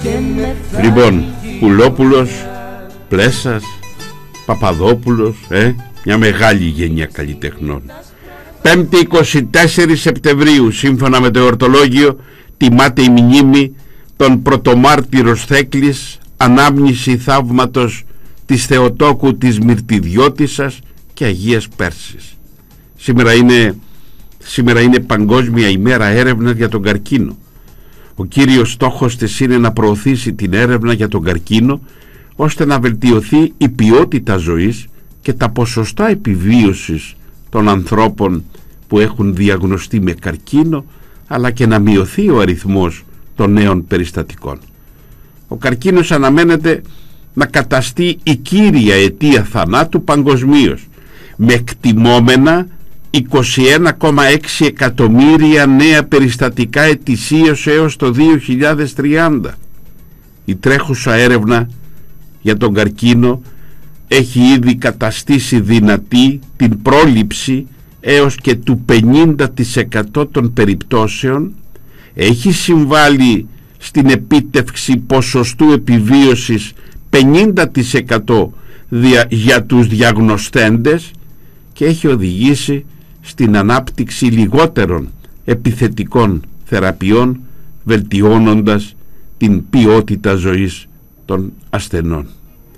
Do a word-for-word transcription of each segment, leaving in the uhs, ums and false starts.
Λοιπόν, Πουλόπουλος, Πλέσας, Παπαδόπουλος, ε, μια μεγάλη γενιά καλλιτεχνών. Πέμπτη εικοστή τέταρτη Σεπτεμβρίου, σύμφωνα με το εορτολόγιο, τιμάται η μνήμη των πρωτομάρτυρος Θέκλης, ανάμνηση θαύματος της Θεοτόκου της Μυρτιδιώτισσας και Αγίας Πέρσης. Σήμερα είναι, σήμερα είναι Παγκόσμια ημέρα έρευνας για τον καρκίνο. Ο κύριος στόχος της είναι να προωθήσει την έρευνα για τον καρκίνο, ώστε να βελτιωθεί η ποιότητα ζωής και τα ποσοστά επιβίωσης των ανθρώπων που έχουν διαγνωστεί με καρκίνο, αλλά και να μειωθεί ο αριθμός των νέων περιστατικών. Ο καρκίνος αναμένεται να καταστεί η κύρια αιτία θανάτου παγκοσμίως, με εκτιμόμενα είκοσι ένα κόμμα έξι εκατομμύρια νέα περιστατικά ετησίως έως το δύο χιλιάδες τριάντα. Η τρέχουσα έρευνα για τον καρκίνο έχει ήδη καταστήσει δυνατή την πρόληψη έως και του πενήντα τοις εκατό των περιπτώσεων, έχει συμβάλει στην επίτευξη ποσοστού επιβίωσης πενήντα τοις εκατό για τους διαγνωστέντες και έχει οδηγήσει στην ανάπτυξη λιγότερων επιθετικών θεραπείων, βελτιώνοντας την ποιότητα ζωής των ασθενών.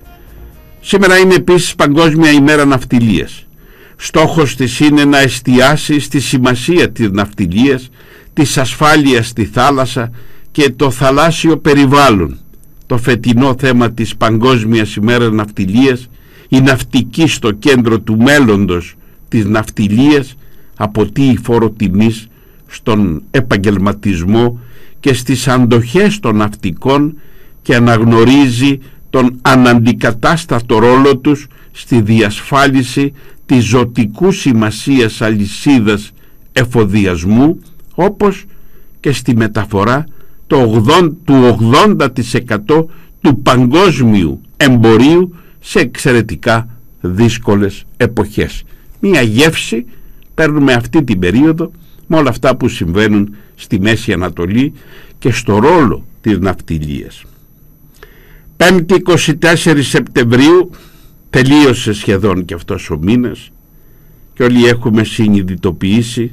Σήμερα είναι επίσης Παγκόσμια ημέρα ναυτιλίας. Στόχος της είναι να εστιάσει στη σημασία της ναυτιλίας, της ασφάλειας στη θάλασσα και το θαλάσσιο περιβάλλον. Το φετινό θέμα της Παγκόσμιας ημέρας ναυτιλίας, η ναυτική στο κέντρο του μέλλοντος της ναυτιλίας, αποτείει φόρο τιμής στον επαγγελματισμό και στις αντοχές των ναυτικών και αναγνωρίζει τον αναντικατάστατο ρόλο τους στη διασφάλιση της ζωτικού σημασίας αλυσίδας εφοδιασμού, όπως και στη μεταφορά του ογδόντα τοις εκατό του παγκόσμιου εμπορίου σε εξαιρετικά δύσκολες εποχές. Μία γεύση παίρνουμε αυτή την περίοδο με όλα αυτά που συμβαίνουν στη Μέση Ανατολή και στο ρόλο της ναυτιλίας. Πέμπτη εικοστή τέταρτη Σεπτεμβρίου, τελείωσε σχεδόν και αυτός ο μήνας και όλοι έχουμε συνειδητοποιήσει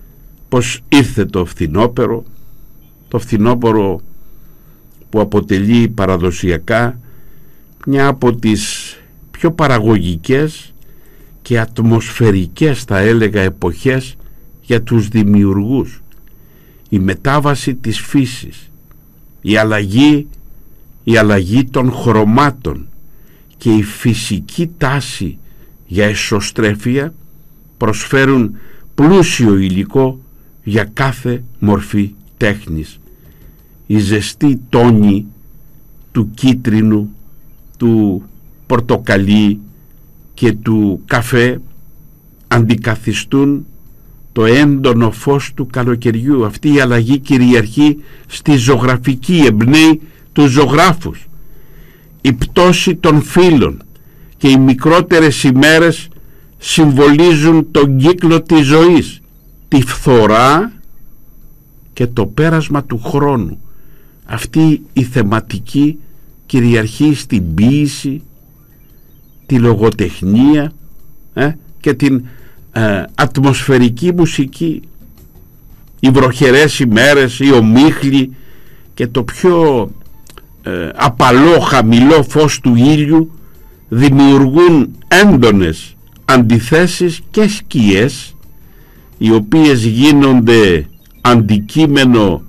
πως ήρθε το φθινόπωρο, το φθινόπωρο που αποτελεί παραδοσιακά μια από τις πιο παραγωγικές και ατμοσφαιρικές, θα έλεγα, εποχές για τους δημιουργούς. Η μετάβαση της φύσης, η αλλαγή, η αλλαγή των χρωμάτων και η φυσική τάση για εσωστρέφεια προσφέρουν πλούσιο υλικό για κάθε μορφή τέχνης. Η ζεστή τόνη του κίτρινου, του πορτοκαλί και του καφέ αντικαθιστούν το έντονο φως του καλοκαιριού. Αυτή η αλλαγή κυριαρχεί στη ζωγραφική, εμπνέει τους ζωγράφους. Η πτώση των φύλων και οι μικρότερες ημέρες συμβολίζουν τον κύκλο της ζωής, τη φθορά και το πέρασμα του χρόνου. Αυτή η θεματική κυριαρχεί στην ποίηση, τη λογοτεχνία ε, και την ε, ατμοσφαιρική μουσική. Οι βροχερές ημέρες, οι ομίχλοι και το πιο ε, απαλό χαμηλό φως του ήλιου δημιουργούν έντονες αντιθέσεις και σκιές, οι οποίες γίνονται αντικείμενο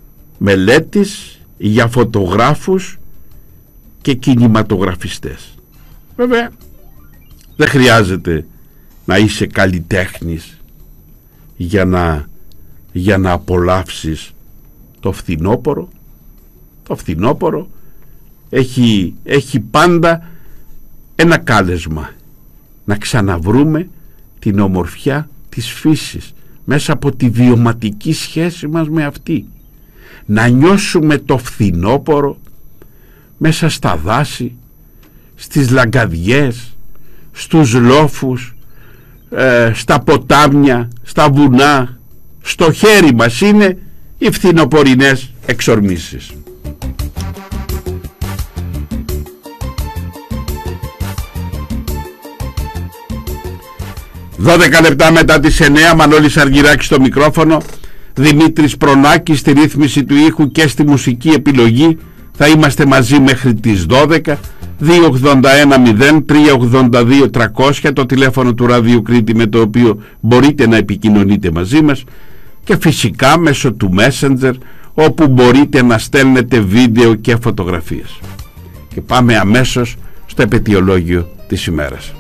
μελέτης για φωτογράφους και κινηματογραφιστές. Βέβαια δεν χρειάζεται να είσαι καλλιτέχνης για να, για να απολαύσεις το φθινόπωρο. Το φθινόπωρο έχει, έχει πάντα ένα κάλεσμα: να ξαναβρούμε την ομορφιά της φύσης μέσα από τη βιωματική σχέση μας με αυτή, να νιώσουμε το φθινόπωρο μέσα στα δάση, στις λαγκαδιές, στους λόφους, ε, στα ποτάμια, στα βουνά. Στο χέρι μας είναι οι φθινοπορεινές εξορμήσεις. δώδεκα λεπτά μετά τις εννέα, Μανώλης Αργυράκης στο μικρόφωνο, Δημήτρης Προνάκης στη ρύθμιση του ήχου και στη μουσική επιλογή. Θα είμαστε μαζί μέχρι τις δώδεκα. Δύο ογδόντα ένα μηδέν τρία ογδόντα δύο τριακόσια το τηλέφωνο του Ραδιού Κρήτη, με το οποίο μπορείτε να επικοινωνείτε μαζί μας, και φυσικά μέσω του Messenger, όπου μπορείτε να στέλνετε βίντεο και φωτογραφίες. Και πάμε αμέσως στο επετειολόγιο της ημέρας.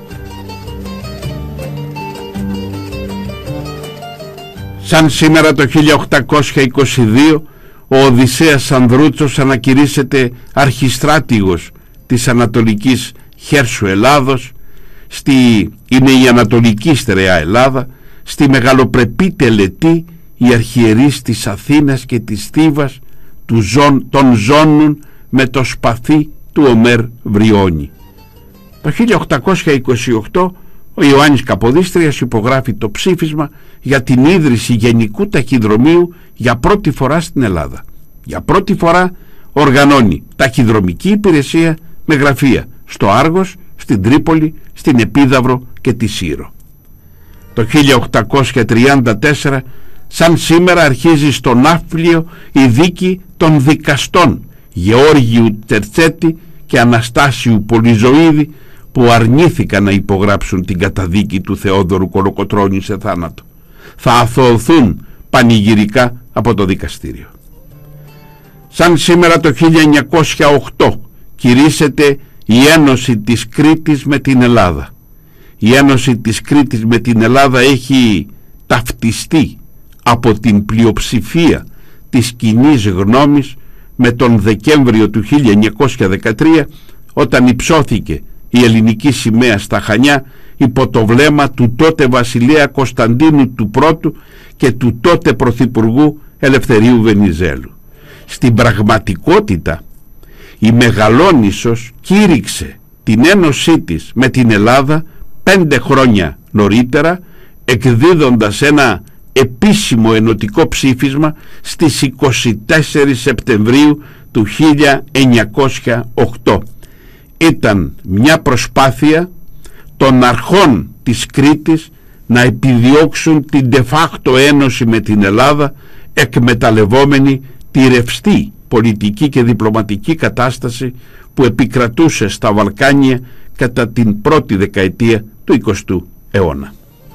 Σαν σήμερα το χίλια οκτακόσια είκοσι δύο, ο Οδυσσέας Ανδρούτσος ανακηρύσσεται αρχιστράτηγος της Ανατολικής Χέρσου Ελλάδος. Στη, είναι η Ανατολική Στερεά Ελλάδα, στη μεγαλοπρεπή τελετή οι αρχιερείς της Αθήνας και της Θήβας του ζων, τον ζώνουν με το σπαθί του Ομέρ Βριώνη. Το χίλια οκτακόσια είκοσι οκτώ ο Ιωάννης Καποδίστριας υπογράφει το ψήφισμα για την ίδρυση γενικού ταχυδρομείου για πρώτη φορά στην Ελλάδα. Για πρώτη φορά οργανώνει ταχυδρομική υπηρεσία με γραφεία στο Άργος, στην Τρίπολη, στην Επίδαυρο και τη Σύρο. Το χίλια οκτακόσια τριάντα τέσσερα, σαν σήμερα, αρχίζει στο Ναύπλιο η δίκη των δικαστών Γεώργιου Τερτσέτη και Αναστάσιου Πολυζωίδη, που αρνήθηκαν να υπογράψουν την καταδίκη του Θεόδωρου Κολοκοτρώνη σε θάνατο. Θα αθωωθούν πανηγυρικά από το δικαστήριο. Σαν σήμερα το χίλια εννιακόσια οκτώ κηρύσσεται η Ένωση της Κρήτης με την Ελλάδα. Η Ένωση της Κρήτης με την Ελλάδα έχει ταυτιστεί από την πλειοψηφία της κοινής γνώμης με τον Δεκέμβριο του χίλια εννιακόσια δεκατρία, όταν υψώθηκε η ελληνική σημαία στα Χανιά υπό το βλέμμα του τότε βασιλέα Κωνσταντίνου του Πρώτου και του τότε πρωθυπουργού Ελευθερίου Βενιζέλου. Στην πραγματικότητα η Μεγαλόνισσος κήρυξε την ένωσή της με την Ελλάδα πέντε χρόνια νωρίτερα, εκδίδοντας ένα επίσημο ενωτικό ψήφισμα στις είκοσι τέσσερις Σεπτεμβρίου του χίλια εννιακόσια οκτώ. Ήταν μια προσπάθεια των αρχών της Κρήτης να επιδιώξουν την de facto ένωση με την Ελλάδα, εκμεταλλευόμενη τη ρευστή πολιτική και διπλωματική κατάσταση που επικρατούσε στα Βαλκάνια κατά την πρώτη δεκαετία του εικοστού αιώνα.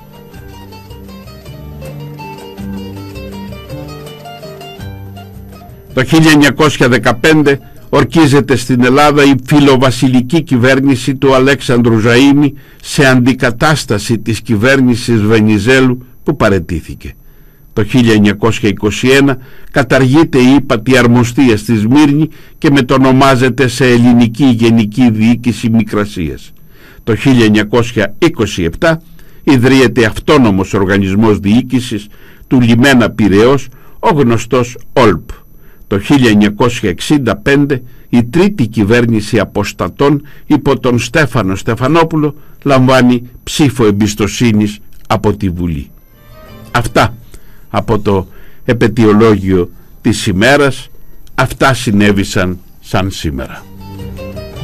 Το χίλια εννιακόσια δεκαπέντε ορκίζεται στην Ελλάδα η φιλοβασιλική κυβέρνηση του Αλέξανδρου Ζαΐμι σε αντικατάσταση της κυβέρνησης Βενιζέλου που παραιτήθηκε. Το χίλια εννιακόσια είκοσι ένα καταργείται η ύπατη αρμοστία στη Σμύρνη και μετονομάζεται σε Ελληνική Γενική Διοίκηση Μικρασίας. Το χίλια εννιακόσια είκοσι επτά ιδρύεται αυτόνομος οργανισμός διοίκησης του λιμένα Πειραιώς, ο γνωστός Όλπ. Το χίλια εννιακόσια εξήντα πέντε η τρίτη κυβέρνηση αποστατών υπό τον Στέφανο Στεφανόπουλο λαμβάνει ψήφο εμπιστοσύνης από τη Βουλή. Αυτά από το επετειολόγιο της ημέρας. Αυτά συνέβησαν σαν σήμερα.